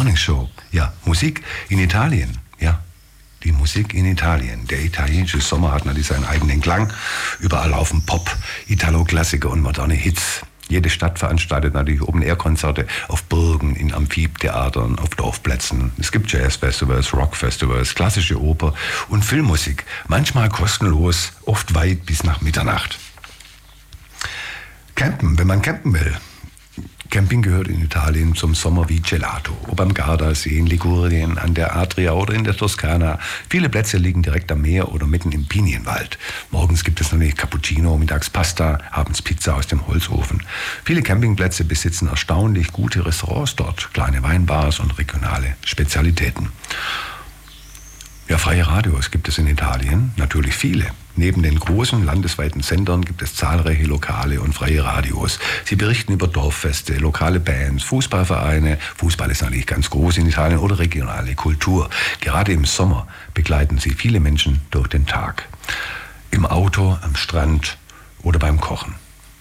Morning Show. Ja, Musik in Italien. Ja, die Musik in Italien. Der italienische Sommer hat natürlich seinen eigenen Klang. Überall laufen Pop, Italo-Klassiker und moderne Hits. Jede Stadt veranstaltet natürlich Open-Air-Konzerte auf Burgen, in Amphitheatern, auf Dorfplätzen. Es gibt Jazz-Festivals, Rock-Festivals, klassische Oper und Filmmusik. Manchmal kostenlos, oft weit bis nach Mitternacht. Campen, wenn man campen will. Camping gehört in Italien zum Sommer wie Gelato. Ob am Gardasee, in Ligurien, an der Adria oder in der Toskana. Viele Plätze liegen direkt am Meer oder mitten im Pinienwald. Morgens gibt es natürlich Cappuccino, mittags Pasta, abends Pizza aus dem Holzofen. Viele Campingplätze besitzen erstaunlich gute Restaurants dort, kleine Weinbars und regionale Spezialitäten. Ja, freie Radios gibt es in Italien, natürlich viele. Neben den großen landesweiten Sendern gibt es zahlreiche lokale und freie Radios. Sie berichten über Dorffeste, lokale Bands, Fußballvereine, Fußball ist natürlich ganz groß in Italien, oder regionale Kultur. Gerade im Sommer begleiten sie viele Menschen durch den Tag. Im Auto, am Strand oder beim Kochen.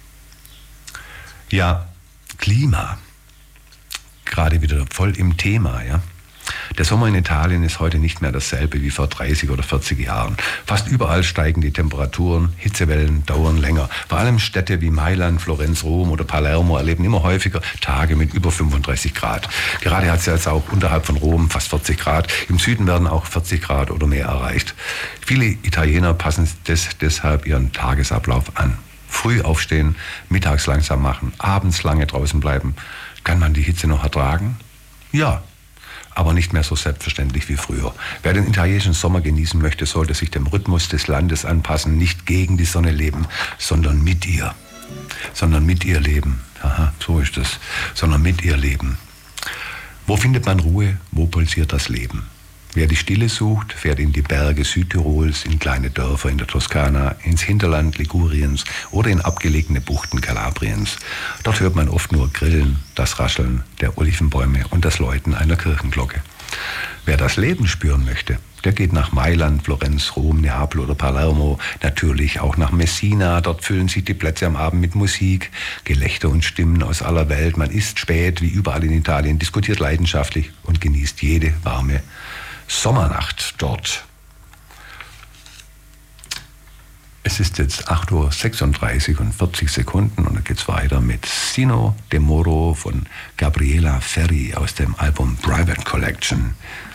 Ja, Klima. Gerade wieder voll im Thema, ja. Der Sommer in Italien ist heute nicht mehr dasselbe wie vor 30 oder 40 Jahren. Fast überall steigen die Temperaturen, Hitzewellen dauern länger. Vor allem Städte wie Mailand, Florenz, Rom oder Palermo erleben immer häufiger Tage mit über 35 Grad. Gerade hat es jetzt auch unterhalb von Rom fast 40 Grad. Im Süden werden auch 40 Grad oder mehr erreicht. Viele Italiener passen deshalb ihren Tagesablauf an. Früh aufstehen, mittags langsam machen, abends lange draußen bleiben. Kann man die Hitze noch ertragen? Ja. Aber nicht mehr so selbstverständlich wie früher. Wer den italienischen Sommer genießen möchte, sollte sich dem Rhythmus des Landes anpassen, nicht gegen die Sonne leben, sondern mit ihr. Sondern mit ihr leben. Aha, so ist es. Sondern mit ihr leben. Wo findet man Ruhe? Wo pulsiert das Leben? Wer die Stille sucht, fährt in die Berge Südtirols, in kleine Dörfer in der Toskana, ins Hinterland Liguriens oder in abgelegene Buchten Kalabriens. Dort hört man oft nur Grillen, das Rascheln der Olivenbäume und das Läuten einer Kirchenglocke. Wer das Leben spüren möchte, der geht nach Mailand, Florenz, Rom, Neapel oder Palermo, natürlich auch nach Messina. Dort füllen sich die Plätze am Abend mit Musik, Gelächter und Stimmen aus aller Welt. Man isst spät, wie überall in Italien, diskutiert leidenschaftlich und genießt jede warme Sommernacht dort. Es ist jetzt 8:36 und 40 Sekunden und dann geht's weiter mit Sino de Moro von Gabriela Ferri aus dem Album Private Collection.